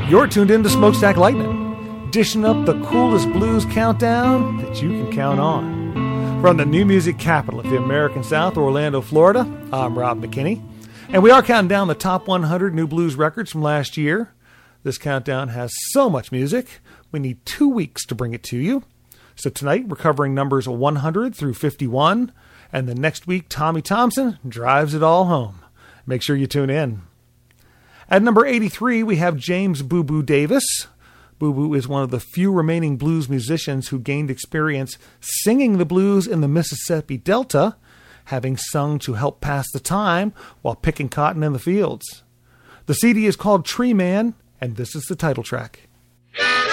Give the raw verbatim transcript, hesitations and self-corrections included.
You're tuned in to Smokestack Lightning, dishing up the coolest blues countdown that you can count on. From the new music capital of the American South, Orlando, Florida, I'm Rob McKinney, and we are counting down the top one hundred new blues records from last year. This countdown has so much music, we need two weeks to bring it to you. So tonight, we're covering numbers one hundred through fifty-one, and the next week, Tommy Thompson drives it all home. Make sure you tune in. At number eighty-three, we have James Boo Boo Davis. Boo Boo is one of the few remaining blues musicians who gained experience singing the blues in the Mississippi Delta, having sung to help pass the time while picking cotton in the fields. The C D is called Tree Man, and this is the title track.